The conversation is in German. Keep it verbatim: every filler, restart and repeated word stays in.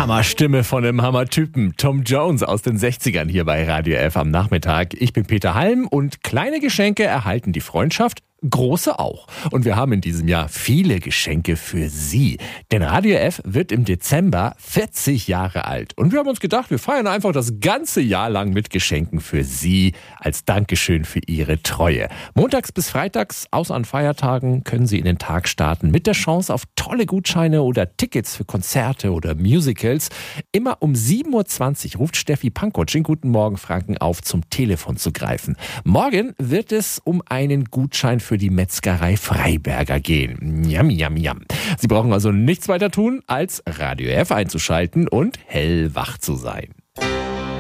Hammerstimme von einem Hammertypen. Tom Jones aus den sechzigern hier bei Radio F am Nachmittag. Ich bin Peter Halm und kleine Geschenke erhalten die Freundschaft, große auch. Und wir haben in diesem Jahr viele Geschenke für Sie. Denn Radio F wird im Dezember vierzig Jahre alt. Und wir haben uns gedacht, wir feiern einfach das ganze Jahr lang mit Geschenken für Sie als Dankeschön für Ihre Treue. Montags bis freitags, außer an Feiertagen, können Sie in den Tag starten mit der Chance auf tolle Gutscheine oder Tickets für Konzerte oder Musicals. Immer um sieben Uhr zwanzig ruft Steffi Pankow in Guten Morgen Franken auf, zum Telefon zu greifen. Morgen wird es um einen Gutschein für die Metzgerei Freiberger gehen. Yum, yum, yum. Sie brauchen also nichts weiter tun, als Radio F einzuschalten und hellwach zu sein.